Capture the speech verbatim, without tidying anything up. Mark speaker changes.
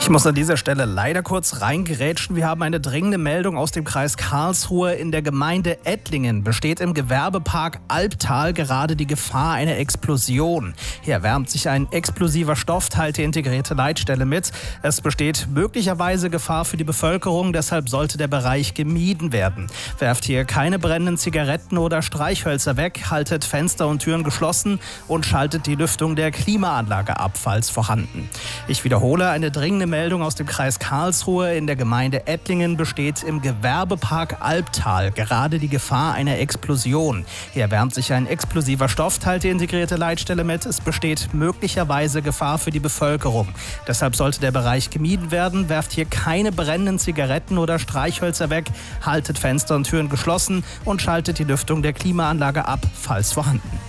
Speaker 1: Ich muss an dieser Stelle leider kurz reingerätschen. Wir haben eine dringende Meldung aus dem Kreis Karlsruhe. In der Gemeinde Ettlingen besteht im Gewerbepark Albtal gerade die Gefahr einer Explosion. Hier erwärmt sich ein explosiver Stoff, teilt die integrierte Leitstelle mit. Es besteht möglicherweise Gefahr für die Bevölkerung, deshalb sollte der Bereich gemieden werden. Werft hier keine brennenden Zigaretten oder Streichhölzer weg, haltet Fenster und Türen geschlossen und schaltet die Lüftung der Klimaanlage ab, falls vorhanden. Ich wiederhole, eine dringende Meldung aus dem Kreis Karlsruhe. In der Gemeinde Ettlingen besteht im Gewerbepark Albtal gerade die Gefahr einer Explosion. Hier erwärmt sich ein explosiver Stoff, teilt die integrierte Leitstelle mit. Es besteht möglicherweise Gefahr für die Bevölkerung. Deshalb sollte der Bereich gemieden werden. Werft hier keine brennenden Zigaretten oder Streichhölzer weg, haltet Fenster und Türen geschlossen und schaltet die Lüftung der Klimaanlage ab, falls vorhanden.